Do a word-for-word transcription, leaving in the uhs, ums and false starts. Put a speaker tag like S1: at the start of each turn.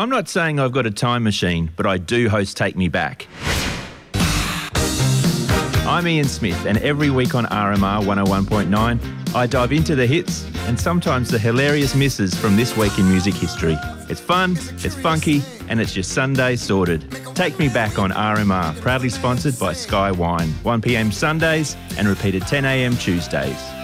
S1: I'm not saying I've got a time machine, but I do host Take Me Back. I'm Ian Smith, and every week on R M R one oh one point nine, I dive into the hits and sometimes the hilarious misses from this week in music history. It's fun, it's funky, and it's your Sunday sorted. Take Me Back on R M R, proudly sponsored by Sky Wine, one p m Sundays and repeated ten a m Tuesdays.